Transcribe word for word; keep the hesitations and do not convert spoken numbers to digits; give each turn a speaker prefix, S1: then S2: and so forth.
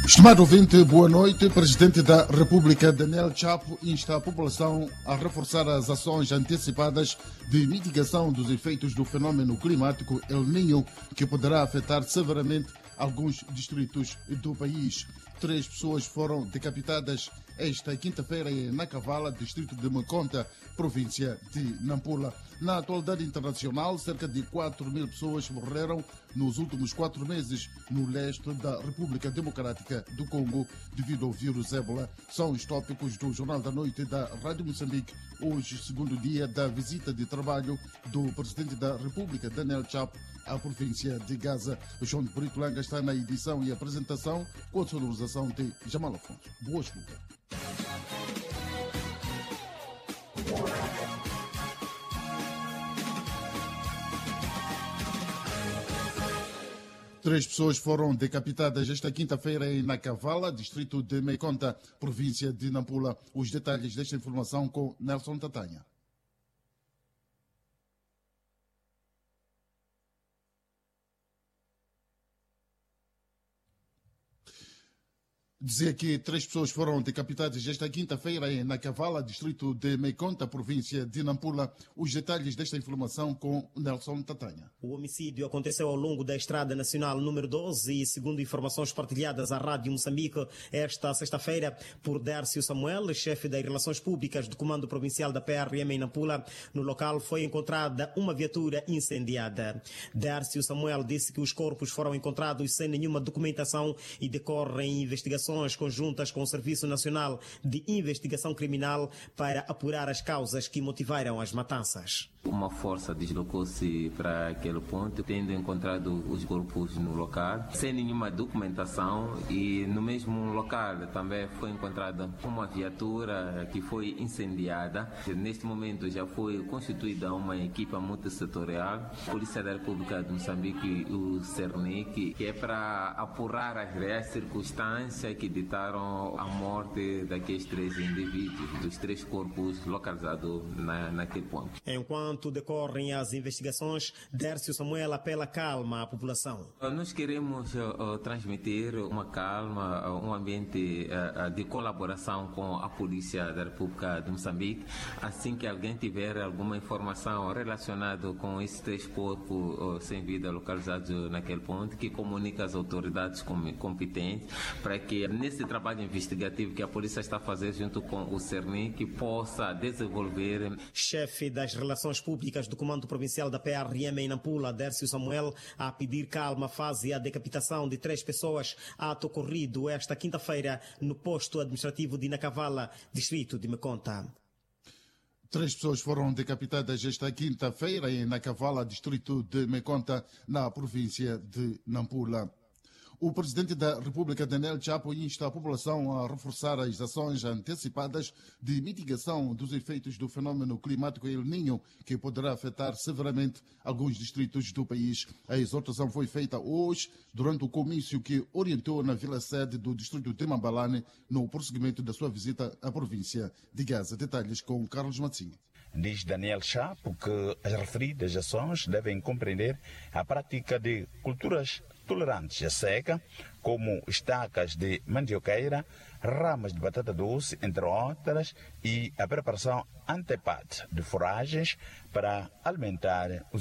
S1: Estimado ouvinte, boa noite. O Presidente da República, Daniel Chapo, insta a população a reforçar as ações antecipadas de mitigação dos efeitos do fenômeno climático El Niño, que poderá afetar severamente alguns distritos do país. Três pessoas foram decapitadas esta quinta-feira em Nacavala, distrito de Meconta, província de Nampula. Na atualidade internacional, cerca de quatro mil pessoas morreram nos últimos quatro meses no leste da República Democrática do Congo devido ao vírus ébola. São os tópicos do Jornal da Noite da Rádio Moçambique, hoje, segundo dia da visita de trabalho do Presidente da República, Daniel Chapo, à província de Gaza. O João de Brito Langa está na edição e apresentação com a sonorização de Jamal Afonso. Boa escuta. Três pessoas foram decapitadas esta quinta-feira em Nacavala, distrito de Meconta, província de Nampula. Os detalhes desta informação com Nelson Tatanha. Dizer que três pessoas foram decapitadas esta quinta-feira em Nacavala, distrito de Meconta, província de Nampula. Os detalhes desta informação com Nelson Tatanha.
S2: O homicídio aconteceu ao longo da Estrada Nacional número doze e, segundo informações partilhadas à Rádio Moçambique esta sexta-feira por Dércio Samuel, chefe das Relações Públicas do Comando Provincial da P R M em Nampula, no local foi encontrada uma viatura incendiada. Dércio Samuel disse que os corpos foram encontrados sem nenhuma documentação e decorrem investigações conjuntas com o Serviço Nacional de Investigação Criminal para apurar as causas que motivaram as matanças.
S3: Uma força deslocou-se para aquele ponto, tendo encontrado os corpos no local, sem nenhuma documentação, e no mesmo local também foi encontrada uma viatura que foi incendiada. Neste momento já foi constituída uma equipa multissetorial, Polícia da República de Moçambique e o CERNIC, que é para apurar as reais circunstâncias que ditaram a morte daqueles três indivíduos, dos três corpos localizados na, naquele ponto.
S2: Enquanto Enquanto decorrem as investigações, Dércio Samuel apela calma à população.
S3: Nós queremos uh, transmitir uma calma, uh, um ambiente uh, de colaboração com a Polícia da República de Moçambique. Assim que alguém tiver alguma informação relacionada com esses três corpos uh, sem vida localizados naquele ponto, que comunique às autoridades com, competentes, para que nesse trabalho investigativo que a polícia está fazendo junto com o CERNIC possa desenvolver.
S2: Chefe das Relações Públicas do Comando Provincial da P R M em Nampula, Dércio Samuel, a pedir calma face à decapitação de três pessoas, ato ocorrido esta quinta-feira no posto administrativo de Nacavala, distrito de Meconta.
S1: Três pessoas foram decapitadas esta quinta-feira em Nacavala, distrito de Meconta, na província de Nampula. O Presidente da República, Daniel Chapo, insta a população a reforçar as ações antecipadas de mitigação dos efeitos do fenômeno climático El Niño, que poderá afetar severamente alguns distritos do país. A exortação foi feita hoje, durante o comício que orientou na vila-sede do distrito de Mambalane, no prosseguimento da sua visita à província de Gaza. Detalhes com Carlos Matzinho.
S4: Diz Daniel Chapo que as referidas ações devem compreender a prática de culturas tolerantes à seca, como estacas de mandioqueira, ramas de batata doce, entre outras, e a preparação antepade de foragens para alimentar os